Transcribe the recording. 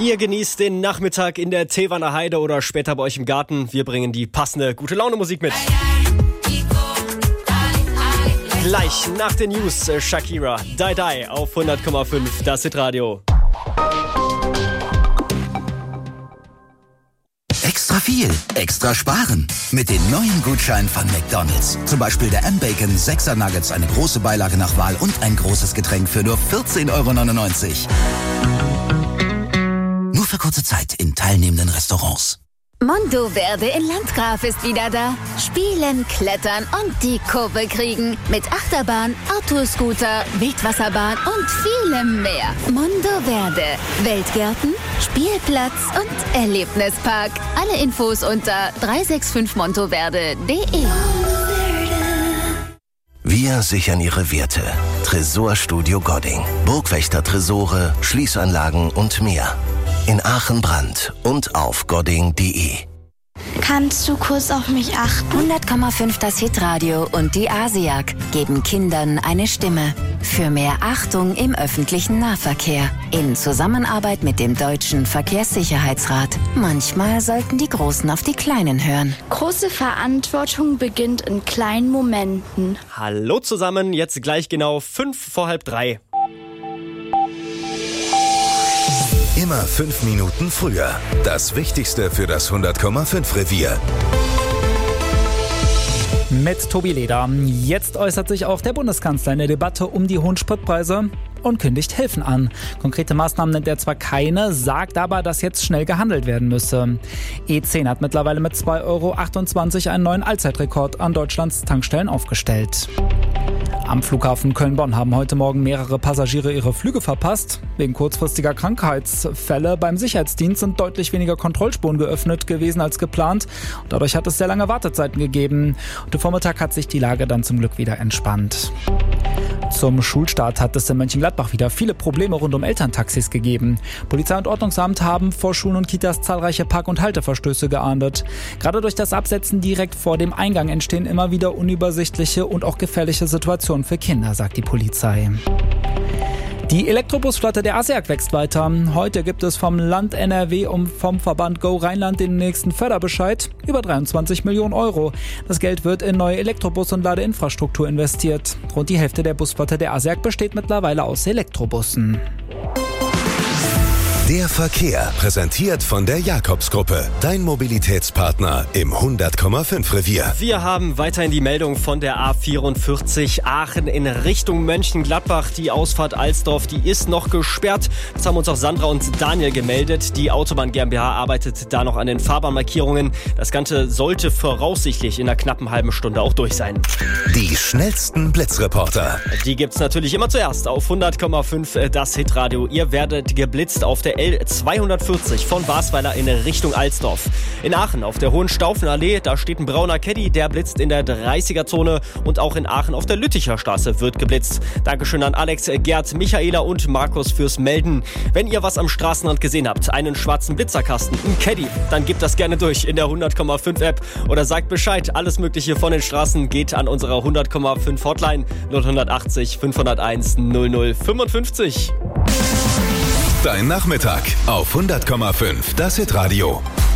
Ihr genießt den Nachmittag in der Teewanner Heide oder später bei euch im Garten. Wir bringen die passende Gute-Laune-Musik mit. Gleich nach den News Shakira, Die Die auf 100,5, das Hitradio. Extra viel, extra sparen. Mit den neuen Gutscheinen von McDonald's. Zum Beispiel der M-Bacon 6er Nuggets, eine große Beilage nach Wahl und ein großes Getränk für nur 14,99 €. Nur für kurze Zeit in teilnehmenden Restaurants. Mondo Verde in Landgraf ist wieder da. Spielen, klettern und die Kurve kriegen. Mit Achterbahn, Autoscooter, Wildwasserbahn und vielem mehr. Mondo Verde. Weltgärten, Spielplatz und Erlebnispark. Alle Infos unter 365montoverde.de. Wir sichern Ihre Werte. Tresorstudio Godding. Burgwächter-Tresore, Schließanlagen und mehr. In Aachen Brand und auf godding.de. Kannst du kurz auf mich achten? 100,5 das Hitradio und die ASIAG geben Kindern eine Stimme. Für mehr Achtung im öffentlichen Nahverkehr. In Zusammenarbeit mit dem Deutschen Verkehrssicherheitsrat. Manchmal sollten die Großen auf die Kleinen hören. Große Verantwortung beginnt in kleinen Momenten. Hallo zusammen, jetzt gleich genau 3:05. Immer 5 Minuten früher. Das Wichtigste für das 100,5 Revier. Mit Tobi Leder. Jetzt äußert sich auch der Bundeskanzler in der Debatte um die hohen Spritpreise und kündigt Hilfen an. Konkrete Maßnahmen nennt er zwar keine, sagt aber, dass jetzt schnell gehandelt werden müsse. E10 hat mittlerweile mit 2,28 € einen neuen Allzeitrekord an Deutschlands Tankstellen aufgestellt. Am Flughafen Köln-Bonn haben heute Morgen mehrere Passagiere ihre Flüge verpasst. Wegen kurzfristiger Krankheitsfälle beim Sicherheitsdienst sind deutlich weniger Kontrollspuren geöffnet gewesen als geplant. Und dadurch hat es sehr lange Wartezeiten gegeben. Und am Vormittag hat sich die Lage dann zum Glück wieder entspannt. Zum Schulstart hat es in Mönchengladbach wieder viele Probleme rund um Elterntaxis gegeben. Polizei und Ordnungsamt haben vor Schulen und Kitas zahlreiche Park- und Halteverstöße geahndet. Gerade durch das Absetzen direkt vor dem Eingang entstehen immer wieder unübersichtliche und auch gefährliche Situationen für Kinder, sagt die Polizei. Die Elektrobusflotte der ASIAG wächst weiter. Heute gibt es vom Land NRW und vom Verband Go Rheinland den nächsten Förderbescheid. Über 23 Millionen €. Das Geld wird in neue Elektrobus- und Ladeinfrastruktur investiert. Rund die Hälfte der Busflotte der ASIAG besteht mittlerweile aus Elektrobussen. Der Verkehr, präsentiert von der Jakobs-Gruppe. Dein Mobilitätspartner im 100,5 Revier. Wir haben weiterhin die Meldung von der A44 Aachen in Richtung Mönchengladbach. Die Ausfahrt Alsdorf, die ist noch gesperrt. Das haben uns auch Sandra und Daniel gemeldet. Die Autobahn GmbH arbeitet da noch an den Fahrbahnmarkierungen. Das Ganze sollte voraussichtlich in einer knappen halben Stunde auch durch sein. Die schnellsten Blitzreporter. Die gibt's natürlich immer zuerst auf 100,5 das Hitradio. Ihr werdet geblitzt auf der L240 von Basweiler in Richtung Alsdorf. In Aachen auf der Hohenstaufenallee, da steht ein brauner Caddy, der blitzt in der 30er-Zone und auch in Aachen auf der Lütticher Straße wird geblitzt. Dankeschön an Alex, Gerd, Michaela und Markus fürs Melden. Wenn ihr was am Straßenrand gesehen habt, einen schwarzen Blitzerkasten, einen Caddy, dann gebt das gerne durch in der 100,5 App oder sagt Bescheid. Alles Mögliche von den Straßen geht an unserer 100,5 Hotline 0180 501 0055. Dein Nachmittag auf 100,5 das Hitradio.